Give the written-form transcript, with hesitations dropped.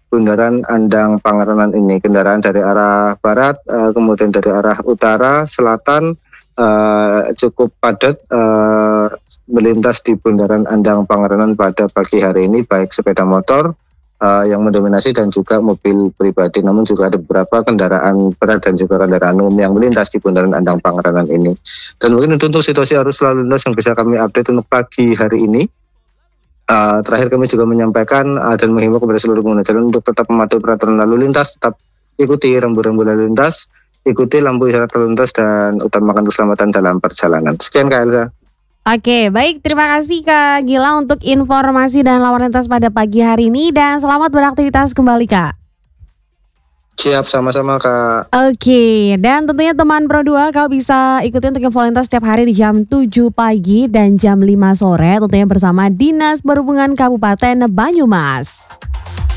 Bundaran Andang Pangerangan ini. Kendaraan dari arah barat, kemudian dari arah utara, selatan cukup padat melintas di Bundaran Andang Pangerangan pada pagi hari ini, baik sepeda motor yang mendominasi dan juga mobil pribadi. Namun juga ada beberapa kendaraan berat dan juga kendaraan umum yang melintas di Bundaran Andang Pangerangan ini. Dan mungkin untuk situasi arus lalu lintas yang bisa kami update untuk pagi hari ini, terakhir kami juga menyampaikan dan menghimbau kepada seluruh pengguna jalan untuk tetap mematuhi peraturan lalu lintas, tetap ikuti rambu-rambu lalu lintas, ikuti lampu isyarat lalu lintas, dan utamakan keselamatan dalam perjalanan. Sekian Kak Elza. Oke, baik, terima kasih Kak Gila untuk informasi dan lalu lintas pada pagi hari ini, dan selamat beraktivitas kembali Kak. Siap, sama-sama Kak. Oke, dan tentunya teman Pro 2 kau bisa ikuti untuk info lintas setiap hari di jam 7 pagi dan jam 5 sore tentunya bersama Dinas Perhubungan Kabupaten Banyumas.